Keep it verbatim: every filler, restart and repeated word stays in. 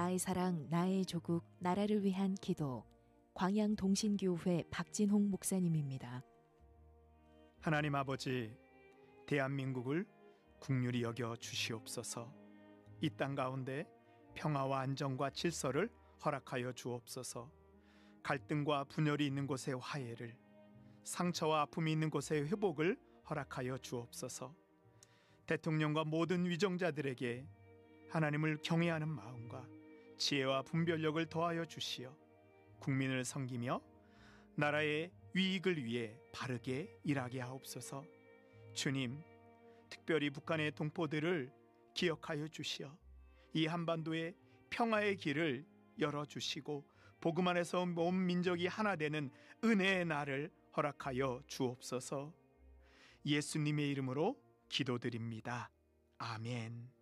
나의 사랑, 나의 조국, 나라를 위한 기도. 광양동신교회 박진홍 목사님입니다. 하나님 아버지, 대한민국을 긍휼히 여겨 주시옵소서. 이 땅 가운데 평화와 안정과 질서를 허락하여 주옵소서. 갈등과 분열이 있는 곳에 화해를, 상처와 아픔이 있는 곳에 회복을 허락하여 주옵소서. 대통령과 모든 위정자들에게 하나님을 경외하는 마음과 지혜와 분별력을 더하여 주시어 국민을 섬기며 나라의 위익을 위해 바르게 일하게 하옵소서. 주님, 특별히 북한의 동포들을 기억하여 주시어 이 한반도의 평화의 길을 열어주시고 복음 안에서 온 민족이 하나 되는 은혜의 날을 허락하여 주옵소서. 예수님의 이름으로 기도드립니다. 아멘.